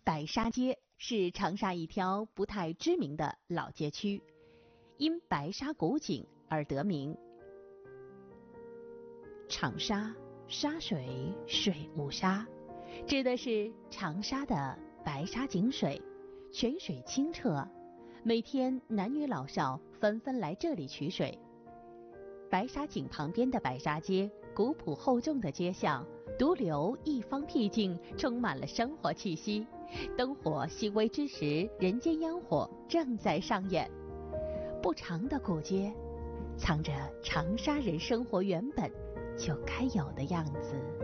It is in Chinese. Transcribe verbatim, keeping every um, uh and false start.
白沙街是长沙一条不太知名的老街区，因白沙古井而得名。长沙沙水水无沙，指的是长沙的白沙井水，泉水清澈，每天男女老少纷纷来这里取水。白沙井旁边的白沙街，古朴厚重的街巷，独留一方僻静，充满了生活气息。灯火细微之时，人间烟火正在上演。不长的古街，藏着长沙人生活原本就该有的样子。